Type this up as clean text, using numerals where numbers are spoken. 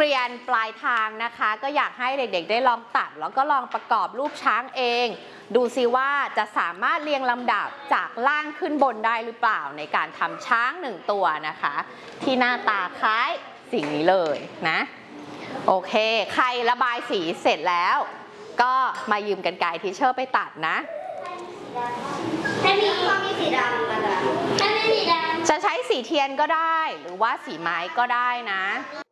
รียนปลายทางนะคะก็อยากให้เด็กๆได้ลองตัดแล้วก็ลองประกอบรูปช้างเองดูซิว่าจะสามารถเรียงลำดับจากล่างขึ้นบนได้หรือเปล่าในการทำช้าง1ตัวนะคะที่หน้าตาคล้ายสิ่งนี้เลยนะโอเคใครระบายสีเสร็จแล้วก็มายืมกรรไกรทีเชอร์ไปตัดนะให้มีสีดำกันเหรอให้มีสีดำจะใช้สีเทียนก็ได้หรือว่าสีไม้ก็ได้นะ